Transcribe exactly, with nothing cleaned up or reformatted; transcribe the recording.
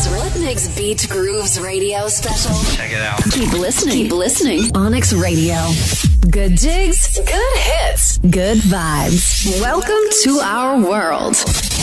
Onyx Rhythmics Beat Grooves radio special. Check it out. Keep listening. Keep listening. Onyx Radio. Good digs. Good hits. Good vibes. Welcome to our world.